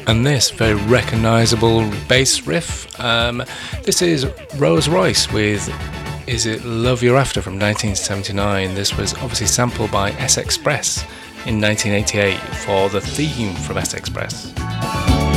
And this very recognisable bass riff, this is Rose Royce with Is It Love You're After from 1979. This was obviously sampled by S Express in 1988 for the theme from S Express.